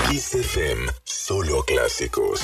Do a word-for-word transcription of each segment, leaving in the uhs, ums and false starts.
Kiss F M, solo clásicos.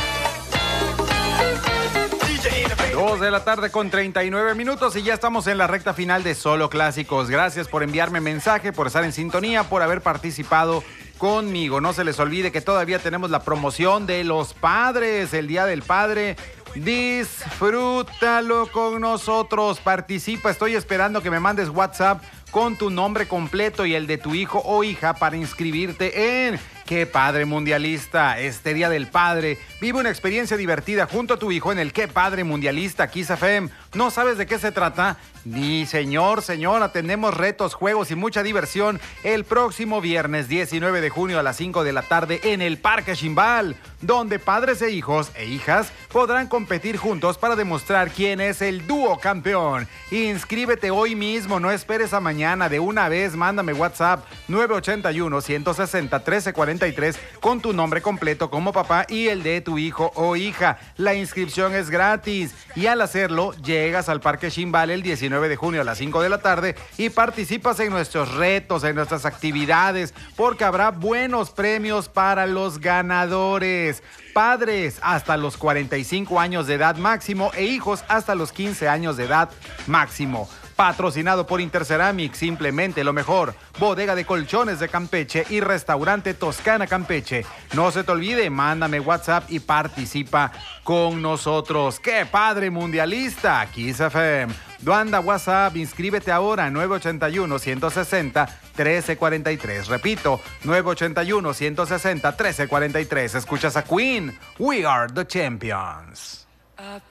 Dos de la tarde con treinta y nueve minutos y ya estamos en la recta final de Solo Clásicos. Gracias por enviarme mensaje, por estar en sintonía, por haber participado conmigo. No se les olvide que todavía tenemos la promoción de los padres, el Día del Padre. Disfrútalo con nosotros, participa. Estoy esperando que me mandes WhatsApp con tu nombre completo y el de tu hijo o hija para inscribirte en Qué Padre Mundialista. Este Día del Padre, vive una experiencia divertida junto a tu hijo en el Qué Padre Mundialista Kiss F M. ¿No sabes de qué se trata? Ni señor, señora, tenemos retos, juegos y mucha diversión el próximo viernes diecinueve de junio a las cinco de la tarde en el Parque Ximbal, donde padres e hijos e hijas podrán competir juntos para demostrar quién es el dúo campeón. Inscríbete hoy mismo, no esperes a mañana. De una vez, mándame WhatsApp nueve ocho uno, uno seis cero, uno tres cuatro tres con tu nombre completo como papá y el de tu hijo o hija. La inscripción es gratis y al hacerlo, llegas al Parque Ximbal el diecinueve de junio a las cinco de la tarde y participas en nuestros retos, en nuestras actividades, porque habrá buenos premios para los ganadores. Padres hasta los cuarenta y cinco años de edad máximo e hijos hasta los quince años de edad máximo. Patrocinado por Interceramic, simplemente lo mejor. Bodega de colchones de Campeche y restaurante Toscana Campeche. No se te olvide, mándame WhatsApp y participa con nosotros. ¡Qué Padre Mundialista! Kiss F M. Duanda WhatsApp, inscríbete ahora, nueve ocho uno, uno seis cero, uno tres cuatro tres. Repito, nueve ocho uno, uno seis cero, uno tres cuatro tres. Escuchas a Queen, We Are the Champions.